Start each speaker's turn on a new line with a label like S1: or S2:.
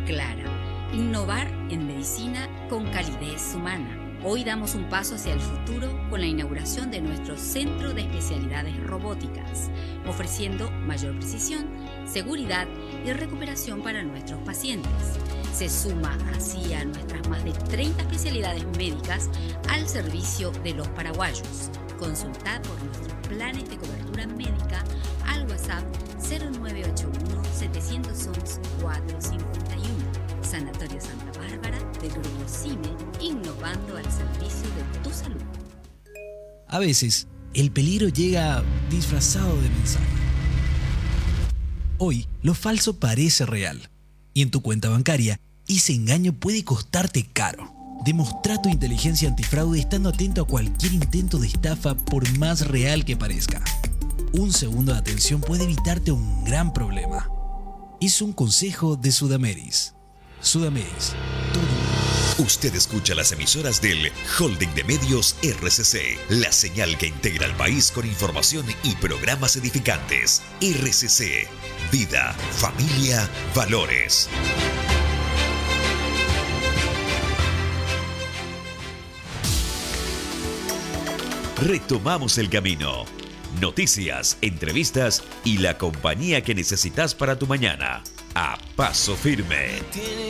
S1: clara: innovar en medicina con calidez humana. Hoy damos un paso hacia el futuro con la inauguración de nuestro Centro de Especialidades Robóticas, ofreciendo mayor precisión, seguridad y recuperación para nuestros pacientes. Se suma así a nuestras más de 30 especialidades médicas al servicio de los paraguayos. Consultad por nuestros planes de cobertura médica al WhatsApp 0981-711-451. Sanatorio Santa Bárbara del Grupo CIME, innovando al servicio de tu salud.
S2: A veces, el peligro llega disfrazado de mensaje. Hoy, lo falso parece real. Y en tu cuenta bancaria, ese engaño puede costarte caro. Demostrá tu inteligencia antifraude estando atento a cualquier intento de estafa, por más real que parezca. Un segundo de atención puede evitarte un gran problema. Es un consejo de Sudameris. Sudameris, todo.
S3: Usted escucha las emisoras del Holding de Medios RCC, la señal que integra al país con información y programas edificantes. RCC, vida, familia, valores. Retomamos el camino. Noticias, entrevistas y la compañía que necesitas para tu mañana. A paso firme.